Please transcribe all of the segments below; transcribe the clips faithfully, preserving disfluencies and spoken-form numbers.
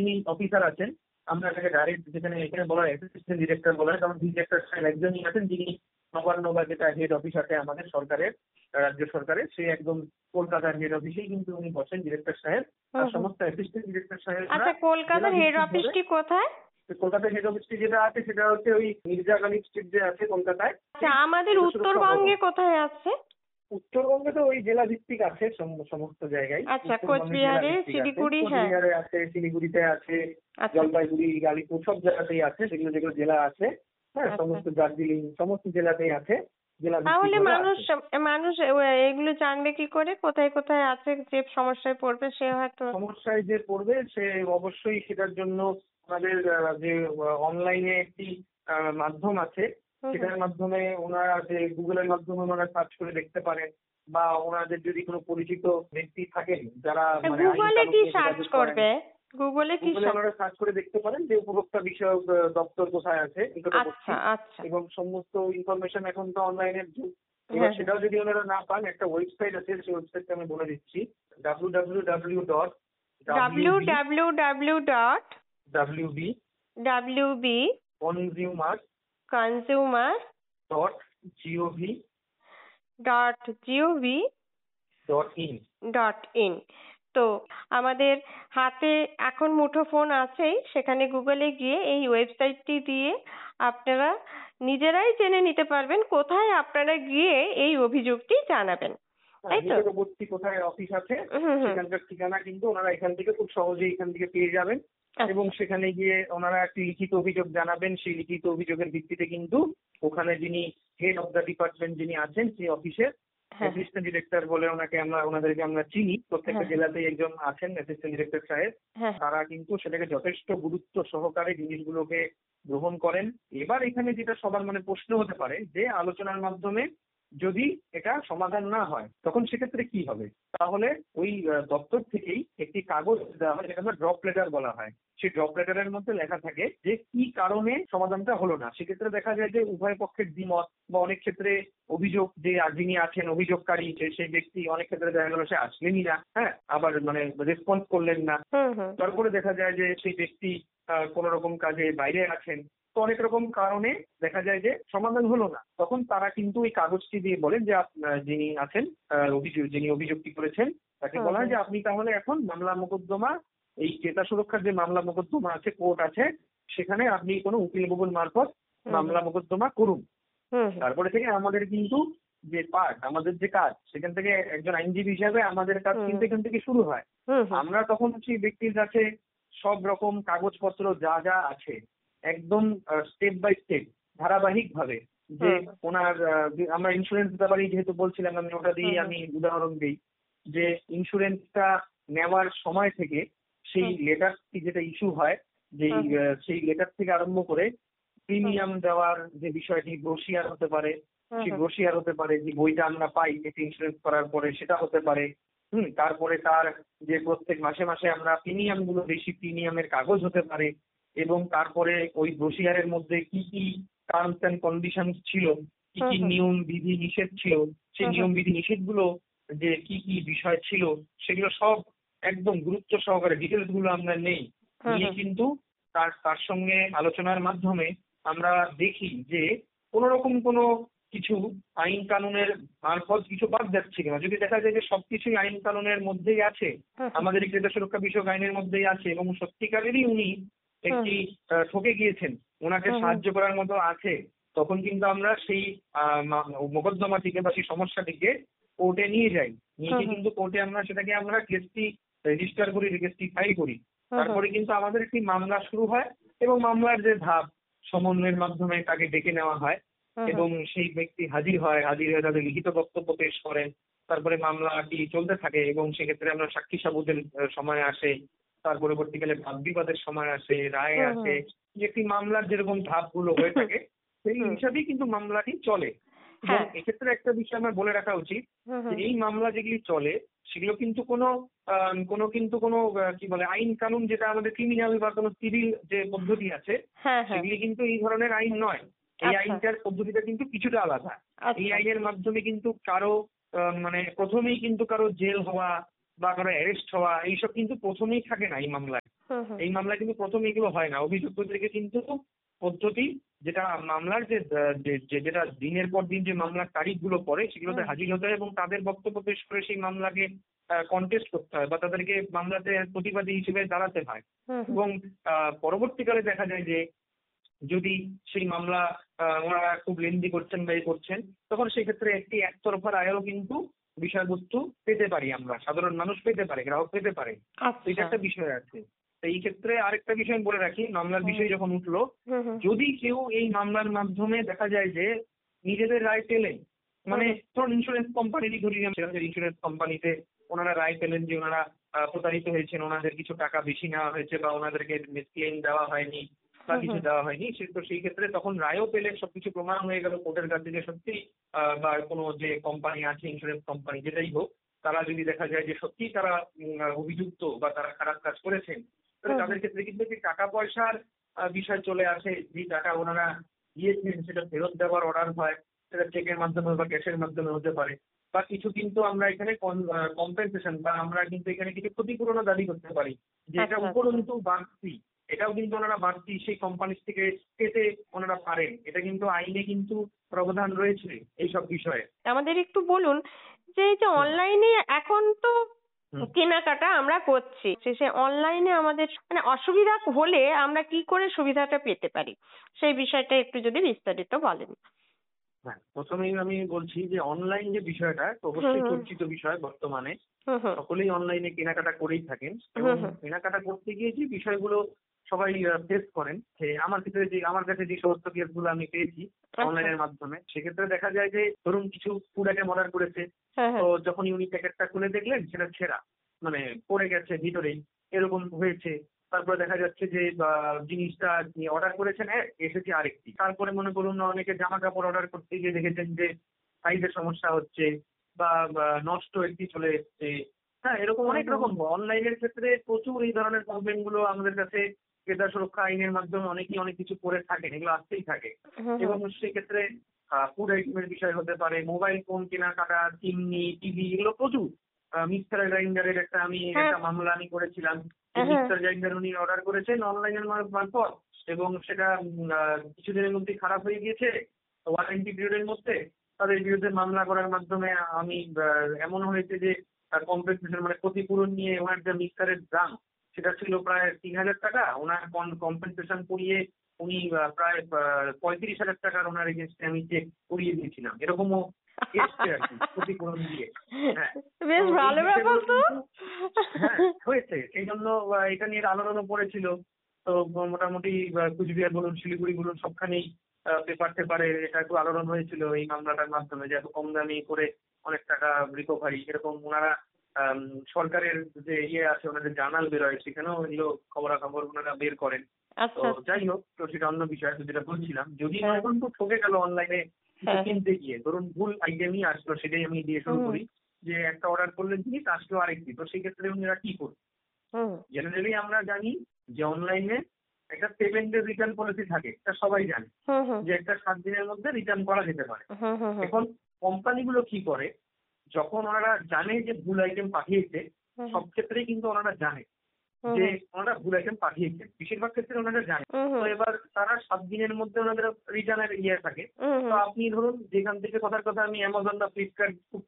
যিনি অফিসার আছেন, আমরা এটাকে ডাইরেক্ট যেখানে এখানে বলা হয় অ্যাসিস্ট্যান্ট ডিরেক্টর বলা হয়, কারণ ডিরেক্টর সাহেব একজনই আছেন যিনি নবান্ন বা যেটা হেড অফিস আছে আমাদের সরকারের, রাজ্য সরকারের, সে একদম কলকাতার হেড অফিসেই কিন্তু উনি বসেন ডিরেক্টর সাহেব। আর সমস্ত অ্যাসিস্ট্যান্ট ডিরেক্টর সাহেব আচ্ছা, কলকাতার হেড অফিসটি কোথায়? কলকাতার হেড অফিসটি যেটা আছে সেটা হচ্ছে ওই মির্জা গালি স্ট্রিট যে আছে কলকাতায়। আচ্ছা, আমাদের উত্তরবঙ্গে কোথায় আছে? উত্তরবঙ্গে তো ওই জেলা ভিত্তিক আছে সমস্ত জায়গায়। আচ্ছা, কোচবিহারে, শিলিগুড়ি, হ্যাঁ কোচবিহারে আছে, শিলিগুড়িতে আছে, জলপাইগুড়ি, আলিপুর সব জায়গাতেই আছে, যেগুলো যেগুলো জেলা আছে, হ্যাঁ সমস্ত দার্জিলিং সমস্ত জেলাতেই আছে। তাহলে মানুষ মানুষ এগুলো জানবে কি করে কোথায় কোথায় আছে? যে সমস্যায় পড়বে সে হয়তো সমস্যায় যে পড়বে সে অবশ্যই সেটার জন্য আমাদের যে অনলাইনে একটি মাধ্যম আছে, সেটার মাধ্যমে ওনারা যে গুগলের মাধ্যমে ওনারা সার্চ করে দেখতে পারেন, বা ওনাদের যদি কোনো পরিচিত ব্যক্তি থাকেন যারা গুগলে কি সার্চ করবে, গুগলে কি ওনারা সার্চ করে দেখতে পারেন যে উপভোক্তা বিষয়ক দপ্তর কোথায় আছে আচ্ছা আচ্ছা এবং সমস্ত ইনফরমেশন এখন তো অনলাইনের যুগ। এবার সেটাও যদি ওনারা না পান, একটা ওয়েবসাইট আছে, সেই ওয়েবসাইটটা আমি বলে দিচ্ছি, W W W dot W W W dot W B W B consumer consumer dot gov dot gov dot in dot in. তো আমাদের হাতে এখন মুঠোফোন আছেই, সেখানে গুগলে গিয়ে এই ওয়েবসাইটটি দিয়ে আপনারা নিজেরাই জেনে নিতে পারবেন কোথায় আপনারা গিয়ে এই অভিযোগটি জানাবেন, তাই তো? নিকটবর্তী কোথায় অফিস আছে সেখানকার ঠিকানা কিন্তু ওনারা এখান থেকে খুব সহজেই এখান থেকে পেয়ে যাবেন, এবং সেখানে গিয়ে ওনারা একটি লিখিত অভিযোগ জানাবেন। সেই লিখিত অভিযোগের ভিত্তিতে কিন্তু ওখানে যিনি হেড অফ দ্য ডিপার্টমেন্ট যিনি আছেন সেই অফিসের অ্যাসিস্ট্যান্ট ডিরেক্টর বলে ওনাকে আমরা ওনাদেরকে আমরা চিনি, প্রত্যেকটা জেলাতেই একজন আছেন অ্যাসিস্ট্যান্ট ডিরেক্টর সাহেব, তারা কিন্তু সেটাকে যথেষ্ট গুরুত্ব সহকারে জিনিসগুলোকে গ্রহণ করেন। এবার এখানে যেটা সবার মানে প্রশ্ন হতে পারে যে আলোচনার মাধ্যমে যদি এটা সমাধান না হয় তখন সেক্ষেত্রে কি হবে, তাহলে ওই দপ্তর থেকেই একটি কাগজ দেওয়া হয় যেটা ড্রপ লেটার বলা হয়। সেই ড্রপ লেটারের মধ্যে লেখা থাকে যে কি কারণে সমাধানটা হলো না। সেক্ষেত্রে দেখা যায় যে উভয় পক্ষের দ্বিমত, বা অনেক ক্ষেত্রে অভিযোগ যে যিনি আছেন অভিযোগকারী সেই ব্যক্তি অনেক ক্ষেত্রে দেখা গেল সে আসলেনই না, হ্যাঁ আবার মানে রেসপন্স করলেন না, তারপরে দেখা যায় যে সেই ব্যক্তি কোন রকম কাজে বাইরে আছেন, তো অনেক রকম কারণে দেখা যায় যে সমাধান হলো না। তখন তারা কিন্তু ওই কাগজটি দিয়ে বলেন যে যিনি আছেন অভিযোগ যিনি অভিযোগটি করেছেন তাকে বলা হয় যে আপনি তাহলে এখন মামলা মোকদ্দমা এই ক্রেতা সুরক্ষার যে মামলা মোকদ্দমা আছে, কোর্ট আছে, সেখানে আপনি কোনো উকিল ভবন মারফত মামলা মোকদ্দমা করুন। তারপরে থেকে আমাদের কিন্তু যে পার্ট আমাদের যে কাজ সেখান থেকে একজন আইনজীবী হিসাবে আমাদের কাজ কিন্তু এখান থেকে শুরু হয়। আমরা তখন সেই ব্যক্তির কাছে সব রকম কাগজপত্র যা যা আছে একদম স্টেপ বাই স্টেপ ধারাবাহিক ভাবে, যে ওনার আমরা ইন্স্যুরেন্স ব্যাপারে যেহেতু বলছিলাম আমি ওটা দিয়ে আমি উদাহরণ দিই, যে ইন্স্যুরেন্সটা নেওয়ার সময় থেকে সেই লেটারটি যেটা ইস্যু হয়, যে সেই লেটার থেকে আরম্ভ করে প্রিমিয়াম দেওয়ার যে বিষয়টি, ব্রোশিয়ার হতে পারে, সেই ব্রোশিয়ার হতে পারে যে বইটা আমরা পাই এটি ইন্স্যুরেন্স করার পরে সেটা হতে পারে, হুম তারপরে তার যে প্রত্যেক মাসে মাসে আমরা প্রিমিয়াম গুলো বেশি প্রিমিয়ামের কাগজ হতে পারে, এবং তারপরে ওই ব্রোশিয়ারের মধ্যে কি কি টার্মস এন্ড কন্ডিশন ছিল, কি কি নিয়ম বিধি নিষেধ ছিল, সেই নিয়ম বিধি নিষেধ গুলো যে কি কি বিষয় ছিল সেগুলো সব একদম গুরুত্ব সহকারে ডিটেলস গুলো আমরা নেই, নিয়ে কিন্তু তার তার সঙ্গে আলোচনার মাধ্যমে আমরা দেখি যে কোন রকম কোনো কিছু আইন কানুনের মারফত কিছু বাদ যাচ্ছে কিনা। যদি দেখা যায় যে সবকিছুই আইন কানুনের মধ্যেই আছে, আমাদের ক্রেতা সুরক্ষা বিষয়ক আইনের মধ্যেই আছে, এবং সত্যিকারেরই উনি একটি ঠকে গিয়েছেন, ওনাকে সাহায্য করার মতো আছে, তখন কিন্তু আমরা সেই মোকদ্দমাটিকে বা সেই সমস্যাটিকে কোর্টে নিয়ে যাই, নিয়ে কিন্তু কোর্টে আমরা সেটাকে আমরা কেসটি রেজিস্টার করি, কেসটি ফাইল করি। তারপরে কিন্তু আমাদের একটি মামলা শুরু হয়, এবং মামলার যে ধাপ সমন্বয়ের মাধ্যমে তাকে ডেকে নেওয়া হয়, এবং সেই ব্যক্তি হাজির হয়, হাজির হয়ে তাদের লিখিত বক্তব্য পেশ করেন, তারপরে মামলাটি চলতে থাকে, এবং সেক্ষেত্রে আমরা সাক্ষী সাবুদের সময় আসে, তার পরবর্তীকালে বাদ বিবাদের সময় আসে, রায় আসে, যে একটি মামলার যেরকম ধাপগুলো হয়ে থাকে সেই হিসাবেই কিন্তু মামলাটি চলে। এবং এক্ষেত্রে একটা বিষয় আমার বলে রাখা উচিত, এই মামলা যেগুলি চলে সেগুলো কিন্তু কোনো কোনো কিন্তু কোনো কি বলে আইন কানুন যেটা আমাদের ক্রিমিনাল বা কোনো সিভিল যে পদ্ধতি আছে সেগুলি কিন্তু এই ধরনের আইন নয়। এই আইনটার পদ্ধতিটা কিন্তু কিছুটা আলাদা। এই আইনের মাধ্যমে কিন্তু কারো মানে প্রথমেই কিন্তু কারো জেল হওয়া বা কারো অ্যারেস্ট হওয়া এইসব কিন্তু প্রথমেই থাকে না এই মামলায়। হুম হুম এই মামলা কিন্তু প্রথমে এগুলো হয় না, অভিযুক্তদেরকে কিন্তু পদ্ধতি যেটা মামলার যে যে- যে- যেটা দিনের পর দিন যে মামলার তারিখগুলো পড়ে সেগুলোতে হুম হাজির হতে হয় এবং তাদের বক্তব্য পেশ করে সেই মামলাকে কন্টেস্ট করতে হয় বা তাদেরকে মামলাতে প্রতিবাদী হিসেবে দাঁড়াতে হয়। হুম হুম এবং আহ, পরবর্তীকালে দেখা যায় যে যদি সেই মামলা আহ, ওনারা খুব লেন্দি করছেন বা এ করছেন, তখন সেক্ষেত্রে একটি একতরফা রায়েরও কিন্তু বিষয়বস্তু পেতে পারি, আমরা সাধারণ মানুষ পেতে পারে, গ্রাহক পেতে পারে। তো এটা আচ্ছা। একটা বিষয় আছে। তো এই ক্ষেত্রে আরেকটা বিষয় আমি বলে রাখি, মামলার হুম বিষয় যখন উঠলো, হুম হুম যদি কেউ এই মামলার মাধ্যমে দেখা যায় যে নিজেদের রায় পেলেন, মানে হুম ধরুন ইন্স্যুরেন্স কোম্পানিরই ধরি, ইন্স্যুরেন্স কোম্পানিতে ওনারা রায় পেলেন যে ওনারা আহ, প্রতারিত হয়েছেন, ওনাদের কিছু টাকা বেশি নেওয়া হয়েছে বা ওনাদেরকে ক্লেম দেওয়া হয়নি বা হুম কিছু হুম দেওয়া হয়নি, সে তো সেই ক্ষেত্রে তখন রায়ও পেলেন, সবকিছু প্রমাণ হয়ে গেল কোর্টের কাছে যে সত্যি আহ, বা কোনো যে কোম্পানি আছে ইন্স্যুরেন্স কোম্পানি যেটাই হোক, তারা যদি দেখা যায় যে সত্যি তারা উম, আহ, অভিযুক্ত বা তারা খারাপ কাজ করেছেন, তাহলে হুম তাদের ক্ষেত্রে কিন্তু একটি টাকা পয়সার আহ, বিষয় চলে আসে। যে টাকা ওনারা দিয়েছেন সেটা ফেরত দেওয়ার অর্ডার হয়, সেটা চেকের মাধ্যমে বা ক্যাশের মাধ্যমে হতে পারে, বা কিছু কিন্তু আমরা এখানে কম্পেনসেশন বা আমরা কিন্তু এখানে কিছু ক্ষতিপূরণও দাবি করতে পারি, যে এটা আচ্ছা আচ্ছা। উপরন্তু বাড়তি, এটাও কিন্তু ওনারা বাড়তি সেই কোম্পানি থেকে পেতে ওনারা পারেন। এটা কিন্তু আইনে কিন্তু প্রাবধান রয়েছে এইসব বিষয়ে। আমাদের একটু বলুন যে এই যে হুম অনলাইনে এখন তো হুম কেনাকাটা আমরা করছি, সে অনলাইনে আমাদের মানে অসুবিধা হলে আমরা কি করে সুবিধাটা পেতে পারি, সেই বিষয়টা একটু যদি বিস্তারিত বলেন। হ্যাঁ, প্রথমেই আমি বলছি যে অনলাইন যে বিষয়টা তো হুম অবশ্যই হুম চর্চিত বিষয় বর্তমানে। হুম হুম সকলেই অনলাইনে কেনাকাটা করেই থাকেন এবং হুম হুম কেনাকাটা করতে গিয়ে যে বিষয়গুলো সবাই ফেস করেন, যে আমার ক্ষেত্রে যে আমার কাছে যে সমস্ত কেসগুলো আমি পেয়েছি আচ্ছা। অনলাইনের মাধ্যমে, সেক্ষেত্রে দেখা যায় যে ধরুন কিছু ফুড আইটেম অর্ডার করেছে, হ্যাঁ তো হ্যাঁ। যখন উনি প্যাকেটটা খুলে দেখলেন সেটা ছেঁড়া, মানে পড়ে গেছে ভিতরেই, এরকম হয়েছে। তারপরে দেখা যাচ্ছে যে আহ, জিনিসটা অর্ডার করেছেন এক, এসেছে আরেকটি। তারপরে মনে করুন অনেকে জামা কাপড় অর্ডার করতে গিয়ে দেখেছেন যে সাইজের সমস্যা হচ্ছে বা বা নষ্ট একটি চলে এসছে। হ্যাঁ, এরকম হুম অনেক হুম রকম অনলাইনের ক্ষেত্রে প্রচুর এই ধরনের কমপ্লেন গুলো আমাদের কাছে ক্রেতা সুরক্ষা আইনের মাধ্যমে অনেকেই অনেক কিছু করে থাকেন, এগুলো আসতেই থাকে। হুম হুম এবং সেক্ষেত্রে ফুড আইটেমের বিষয় হতে পারে, মোবাইল ফোন কেনাকাটা, চিমনি, টিভি, এগুলো প্রচুর। মিক্সার গ্রাইন্ডারের একটা আমি হ্যাঁ একটা মামলা আমি করেছিলাম, যে হ্যাঁ মিক্সার গ্রাইন্ডার উনি অর্ডার করেছেন অনলাইনের মারফত এবং সেটা উম, আহ, কিছুদিনের মধ্যেই খারাপ হয়ে গিয়েছে ওয়ারেন্টি পিরিয়ডের মধ্যে। তাদের বিরুদ্ধে মামলা করার মাধ্যমে আমি আহ, এমন হয়েছে যে কম্পেনসেশন মানে ক্ষতিপূরণ নিয়ে ওনার যে মিক্সারের দাম সেটা ছিল প্রায় তিন হাজার টাকা, ওনার কম্পেনসেশন করিয়ে উনি আহ, প্রায় আহ, পঁয়ত্রিশ হাজার টাকার ওনার এগেনস্টে আমি চেক করিয়ে দিয়েছিলাম, এরকমও এসছে আর কি ক্ষতিপূরণ দিয়ে। হ্যাঁ, তো বেশ এই ভালো ব্যাপার বিষয়গুলো তো। কিন্তু হ্যাঁ হয়েছে, সেই জন্য আহ, এটা নিয়ে আলোড়নও পড়েছিল। তো মোটামুটি আহ, কুচবিহার বলুন, শিলিগুড়ি বলুন, সবখানেই পেপার টেপারে এটা একটু আলোড়ন হয়েছিল এই মামলাটার মাধ্যমে, যে এত কম দামি করে অনেক টাকা রিকভারি, এরকম ওনারা আম, সরকারের যে ইয়ে আছে ওনাদের জার্নাল বেরোয় সেখানেও এগুলো খবরাখবর ওনারা বের করেন। তো আচ্ছা আচ্ছা। যাই হোক, তো সেটা অন্য বিষয়, তো যেটা বলছিলাম, যদি হ্যাঁ মনে করুন খুব ঠকে গেল অনলাইনে কিছু হ্যাঁ হ্যাঁ। কিনতে গিয়ে, ধরুন ভুল আইটেমই আসলো, সেটাই আমি দিয়ে শুরু হুম করি, যে একটা অর্ডার করলেন জিনিস আসলো আরেকটি, তো সেই ক্ষেত্রে উনিরা কি করবেন? হুম জেনারেলি আমরা জানি যে অনলাইনে একটা সেভেন ডে রিটার্ন পলিসি থাকে, এটা সবাই জানে, হুম হুম যে একটা সাত দিনের মধ্যে রিটার্ন করা যেতে পারে। হুম হুম হুম এখন কোম্পানিগুলো কি করে, যখন ওনারা জানে যে ভুল আইটেম পাঠিয়েছে, হুম সব ক্ষেত্রেই কিন্তু ওনারা জানে হুম যে হুম ওনারা ভুল আইটেম পাঠিয়েছেন, বেশিরভাগ ক্ষেত্রে ওনারা জানে। হুম তো হুম এবার তারা সাত দিনের মধ্যে ওনাদের রিটার্নের ইয়ে থাকে। হুম তো হুম আপনি ধরুন যেখান থেকে, কথার কথা আমি অ্যামাজন বা ফ্লিপকার্ট খুব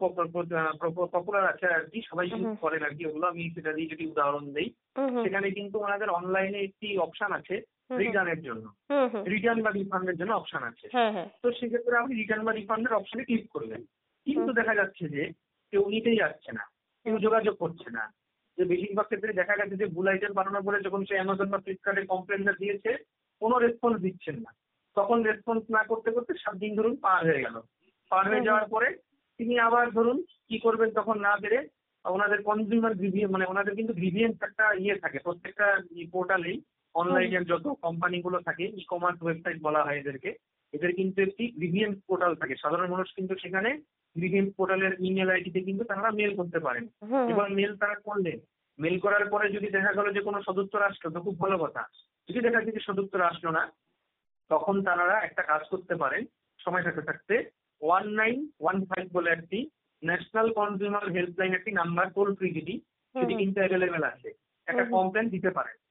পপুলার আছে আর কি, সবাই হুম ইউজ হুম করেন আর কি ওগুলো, আমি সেটা দিয়ে যদি উদাহরণ দিই, হুম হুম সেখানে কিন্তু ওনাদের অনলাইনে একটি অপশন আছে হুম রিটার্নের জন্য, হুম হুম। রিটার্ন বা রিফান্ডের জন্য অপশন আছে। হ্যাঁ হ্যাঁ। তো সেক্ষেত্রে আপনি রিটার্ন বা রিফান্ডের অপশনে ক্লিক করলেন, হুম কিন্তু দেখা যাচ্ছে যে কেউ নিতেই যাচ্ছে না, কেউ হুম যোগাযোগ করছে না। যে বেশিরভাগ ক্ষেত্রে দেখা গেছে যে ভুল আইটেম পাঠানোর পরে যখন সে অ্যামাজন বা ফ্লিপকার্টে কমপ্লেনটা দিয়েছে, কোনো রেসপন্স দিচ্ছেন না। তখন রেসপন্স না করতে করতে সাত দিন ধরুন পার হয়ে গেল। পার হুম হয়ে হুম যাওয়ার পরে তিনি আবার ধরুন কি করবেন তখন না পেরে, ওনাদের কনজিউমার মানে ওনাদের কিন্তু গ্রিভিয়েন্স একটা ইয়ে থাকে প্রত্যেকটা পোর্টালেই, হুম অনলাইনের যত কোম্পানিগুলো থাকে, ই কমার্স ওয়েবসাইট বলা হয় এদেরকে, এদের কিন্তু একটি গ্রিভিয়েন্স পোর্টাল থাকে। সাধারণ মানুষ কিন্তু সেখানে গ্রিভিয়েন্স পোর্টালের ইমেল আইডিতে কিন্তু তারা মেল করতে পারেন। হুম এবার মেল তারা করলেন, মেল করার পরে যদি দেখা গেল যে কোনো সদুত্তর আসলো তো খুব ভালো কথা, যদি দেখা যায় যে সদুত্তর আসলো না, তখন তারা একটা কাজ করতে পারেন সময় থাকতে থাকতে, ওয়ান নাইন ওয়ান ফাইভ বলে একটি ন্যাশনাল কনজিউমার হেল্পলাইন একটি নাম্বার, টোল ফ্রি যেটি, হুম সেটি কিন্তু অ্যাভেলেবেল আছে, একটা হুম কমপ্লেন দিতে পারেন।